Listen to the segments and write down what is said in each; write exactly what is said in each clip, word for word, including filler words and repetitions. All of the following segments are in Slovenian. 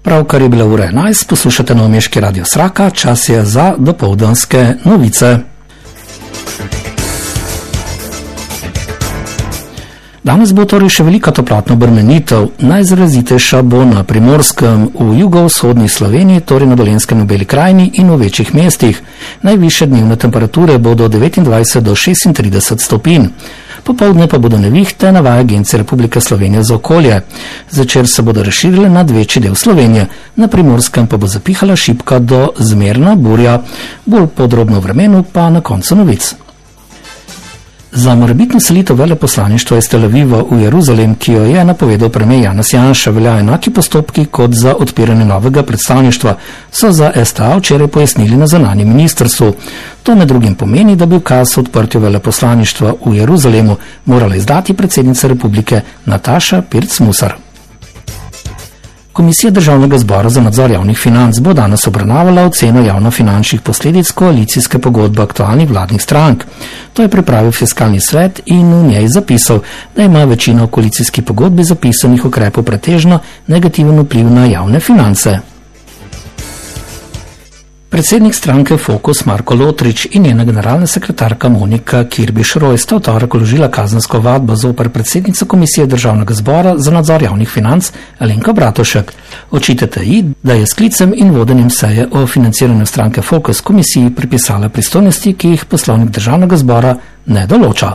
Pravkar je bila ura enajst, poslušate Novomeški radio Sraka, čas je za dopoldanske novice. Danes bo torej še velika toplotna obremenitev, najizrazitejša bo na Primorskem, v jugovzhodni Sloveniji, torej na Dolenjskem in Beli krajini in v večjih mestih. Najvišje dnevne temperature bodo devetindvajset do šestintrideset stopinj. Popoldne pa bodo nevihte, navaja Agencija Republike Slovenije za okolje. Zvečer se bodo razširile nad večji del Slovenije, na Primorskem pa bo zapihala šibka do zmerna burja. Bolj podrobno o vremenu pa na koncu novic. Za morebitno selitev veleposlaništva iz Tel Aviva v Jeruzalem, ki jo je napovedal premier Janez Janša, veljajo enaki postopki kot za odpiranje novega predstavništva, so za S T A včeraj pojasnili na zunanjem ministrstvu. To med drugim pomeni, da bi ukaz o odprtju veleposlaništva v Jeruzalemu morala izdati predsednica republike Nataša Pirc-Musar. Komisija Državnega zbora za nadzor javnih financ bo danes obravnavala oceno javnofinančnih posledic koalicijske pogodbe aktualnih vladnih strank. To je pripravil Fiskalni svet in v njej zapisal, da ima večina v koalicijski pogodbi zapisanih ukrepov pretežno negativen vpliv na javne finance. Predsednik stranke Fokus Marko Lotrič in njena generalna sekretarka Monika Kirbiš-Roj sta v torek vložila kazensko ovadbo zoper predsednico Komisije Državnega zbora za nadzor javnih financ Alenko Bratušek. Očitate ji, da je s sklicem in vodenjem seje o financiranju stranke Fokus komisiji pripisala pristojnosti, ki jih Poslovnik Državnega zbora ne določa.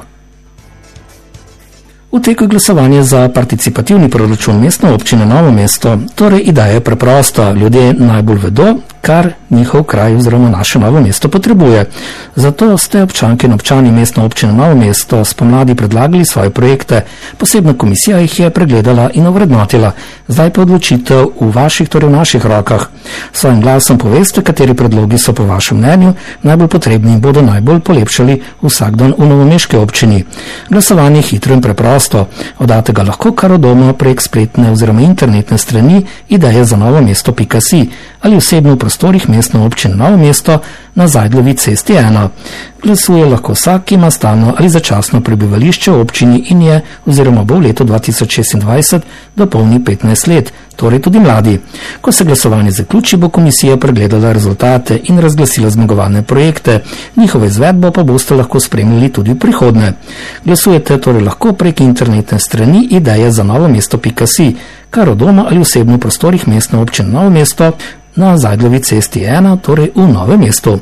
V teku je glasovanje za participativni proračun mestne občine Novo mesto, torej ideja je preprosta, ljudje najbolj vedo, kar njihov kraj oziroma naše Novo mesto potrebuje. Zato ste občanke in občani mestne občine Novo mesto spomladi predlagali svoje projekte, posebna komisija jih je pregledala in ovrednotila, zdaj pa odločitev v vaših, torej v naših rokah. S svojim glasom poveste, kateri predlogi so po vašem mnenju najbolj potrebni in bodo najbolj polepšali vsakdan v novomeški občini. Glasovanje je hitro in preprosto, oddate ga lahko kar od doma prek spletne oziroma internetne strani ideje za novo mesto pika si ali osebno v prostorih mestne občine Novo mesto na Zajdlovi cesti ena. Glasuje lahko vsak, ki ima stalno ali začasno prebivališče v občini in je oziroma bo v letu dva tisoč šestindvajset dopolni petnajst let, torej tudi mladi. Ko se glasovanje zaključi, bo komisija pregledala rezultate in razglasila zmagovalne projekte, njihove izvedbo pa boste lahko spremljali tudi v prihodnje. Glasujete torej lahko prek internetne strani ideje za novo mesto pika si, kar od doma ali osebno v prostorih mestne občine Novo mesto na Zajdlovi cesti ena, torej v Novem mestu.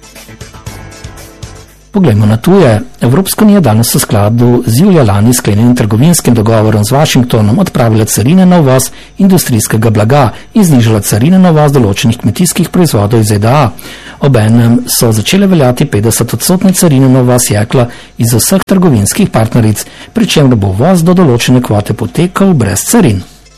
Poglejmo na tuje. Evropska unija danes v skladu z julija lani sklenjenim trgovinskim dogovorom z Washingtonom odpravila carine na uvoz industrijskega blaga in znižala carine na uvoz določenih kmetijskih proizvodov iz Z D A. Obenem so začele veljati petdeset odstotne carine na uvoz jekla iz vseh trgovinskih partneric, pri čemer bo uvoz do določene kvote potekal brez carin.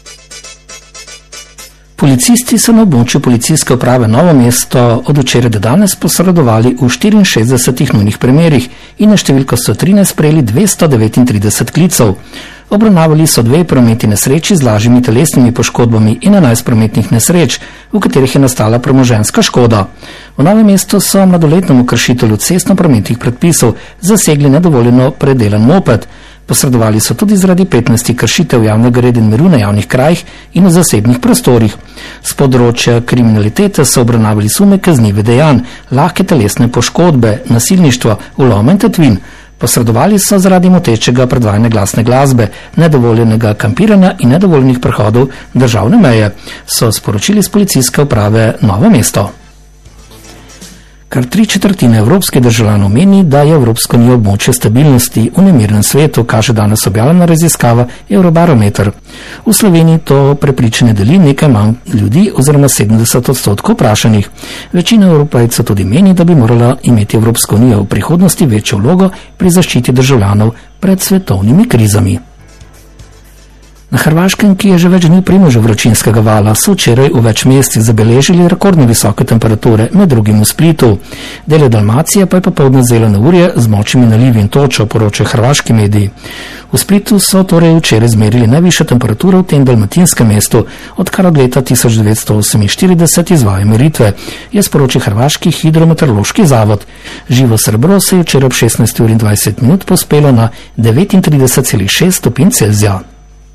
Policisti so na območju policijske uprave Novo mesto od včeraj do danes posredovali v štiriinšestdesetih nujnih primerih in na številko sto trinajst sprejeli dvesto devetintrideset klicev. Obravnavali so dve prometni nesreči z lažjimi telesnimi poškodbami in enajst prometnih nesreč, v katerih je nastala premoženjska škoda. V Novem mestu so mladoletnemu kršitelju cestno-prometnih predpisov zasegli nedovoljeno predelan moped. Posredovali so tudi zaradi petnajstih kršitev javnega reda in miru na javnih krajih in v zasebnih prostorih. Z področja kriminalitete so obravnavali sume kaznivih dejanj, lahke telesne poškodbe, nasilništvo, vloma in tatvin. Posredovali so zaradi motečega predvajanja glasne glasbe, nedovoljenega kampiranja in nedovoljenih prehodov državne meje, so sporočili z policijske uprave Novo mesto. Kar tri četrtine evropskih državljanov meni, da je Evropska unija območje stabilnosti v nemirnem svetu, kaže danes objavljena raziskava Eurobarometer. V Sloveniji to prepričanje deli nekaj manj ljudi oziroma sedemdeset odstotkov vprašanih. Večina Evropejcev tudi meni, da bi morala imeti Evropska unija v prihodnosti večjo vlogo pri zaščiti državljanov pred svetovnimi krizami. Na Hrvaškem, ki je že več dni v primežu vročinskega vala, so včeraj v več mestih zabeležili rekordno visoke temperature, med drugim v Splitu. Dele Dalmacije pa je popoldne zelo neurje z močnimi nalivi in točo, poročajo hrvaški mediji. V Splitu so torej včeraj zmerili najvišjo temperaturo v tem dalmatinskem mestu, odkar od leta tisoč devetsto oseminštirideset izvajajo meritve, je sporočil hrvaški hidrometeorološki zavod. Živo srebro se je včeraj ob šestnajsti uri in dvajset minut pospelo na devetintrideset celih šest stopinj Celzija.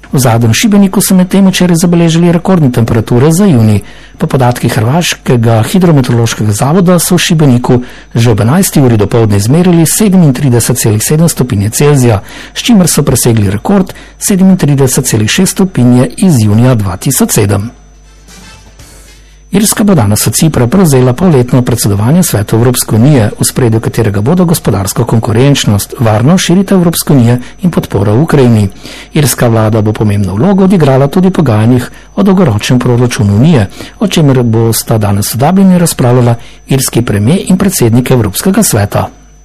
V Zadnjem Šibeniku so medtem včeraj zabeležili rekordne temperature za junij. Po podatkih Hrvaškega hidrometeorološkega zavoda so v Šibeniku že ob enajsti uri dopoldne izmerili sedemintrideset celih sedem stopinje Celzija, s čimer so presegli rekord sedemintrideset celih šest stopinje iz junija dva tisoč sedem. Irska bo danes od Cipra prevzela polletno predsedovanje Svetu Evropske unije, v spredju katerega bodo gospodarsko konkurenčnost, varno širitev Evropske unije in podpora v Ukrajini. Irska vlada bo pomembno vlogo odigrala tudi v pogajanjih o dolgoročnem proračunu unije, o čemer bosta danes v Dublinu razpravljala irski premijer in predsednik Evropskega sveta.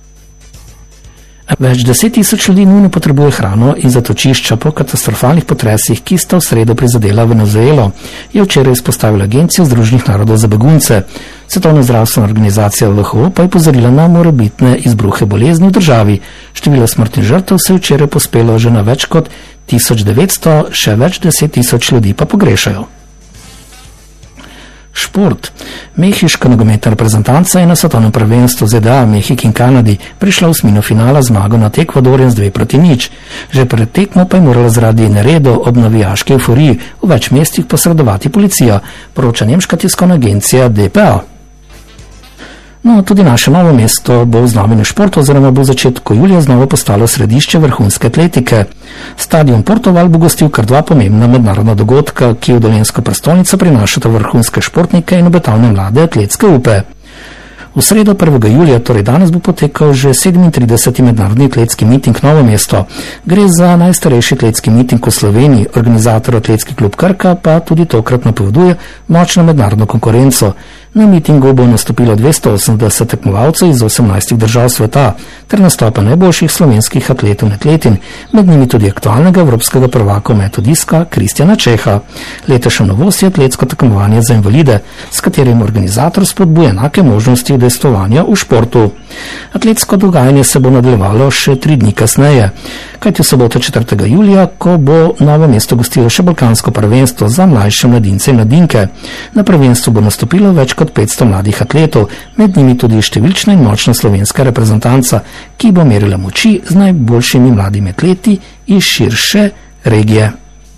Več deset tisoč ljudi nujno potrebuje hrano in zatočišča po katastrofalnih potresih, ki sta v sredo prizadela Venezuelo, je včeraj izpostavila Agencija Združenih narodov za begunce. Svetovna zdravstvena organizacija W H O pa je pozorila na morebitne izbruhe bolezni v državi. Število smrtnih žrtev se je včeraj pospelo že na več kot tisoč devetsto, še več deset tisoč ljudi pa pogrešajo. Šport. Mehiška nogometna reprezentanca je na svetovnem prvenstvu Z D A, Mehiki in Kanadi prišla v osmino finala zmago nad Ekvadorjem z dve proti nič. Že pred tekmo pa je morala zaradi neredov ob navijaški evforiji v več mestih posredovati policija, poroča nemška tiskovna agencija D P A. No, tudi naše Novo mesto bo v znamenju športa oziroma bo v začetku julija znova postalo središče vrhunske atletike. Stadion Portoval bo gostil kar dva pomembna mednarodna dogodka, ki v dolenjsko prestolnico prinašata vrhunske športnike in obetavne mlade atletske upe. V sredo prvega julija, torej danes, bo potekal že sedemintrideseti mednarodni atletski miting Novo mesto. Gre za najstarejši atletski miting v Sloveniji, organizator Atletski klub Krka pa tudi tokrat napoveduje močno mednarodno konkurenco. Na mitingu bo nastopilo dvesto osemdeset tekmovalcev iz osemnajstih držav sveta ter nastopa najboljših slovenskih atletov in atletin, med njimi tudi aktualnega evropskega prvaka v metu diska Kristjana Čeha. Letošnja novost je atletsko tekmovanje za invalide, s katerim organizator spodbuja enake možnosti udejstvovanja v športu. Atletsko dogajanje se bo nadaljevalo še tri dni kasneje, kajti v soboto četrtega julija, ko bo Novo mesto gostilo še balkansko prvenstvo za mlajše mladince in mladinke. Na prvenstvu bo nastopilo več kot petsto mladih atletov, med njimi tudi številčna in močna slovenska reprezentanca, ki bo merila moči z najboljšimi mladimi atleti iz širše regije.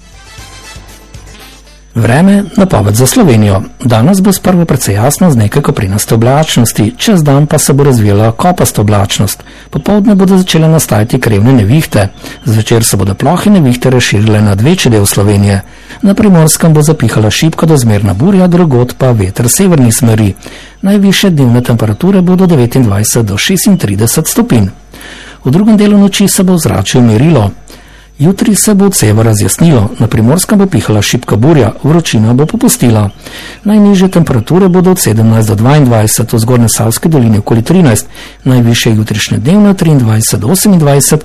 Vreme, napoved za Slovenijo. Danes bo sprva precej jasno z nekaj koprinaste oblačnosti, čez dan pa se bo razvijala kopasta oblačnost. Popoldne bodo začele nastajati krevne nevihte. Zvečer se bodo plohe nevihte razširile nad večji del Slovenije. Na Primorskem bo zapihala šibka do zmerna burja, drugod pa veter severnih smeri. Najvišje dnevne temperature bodo devetindvajset do šestintrideset stopinj. V drugem delu noči se bo v zraku umirilo. Jutri se bo od severa razjasnilo, na Primorskem bo pihala šibka burja, vročina bo popustila. Najnižje temperature bodo od sedemnajst do dvaindvajset, v zgornje Savski dolini okoli trinajst, najvišje jutrišnje dnevno triindvajset do osemindvajset,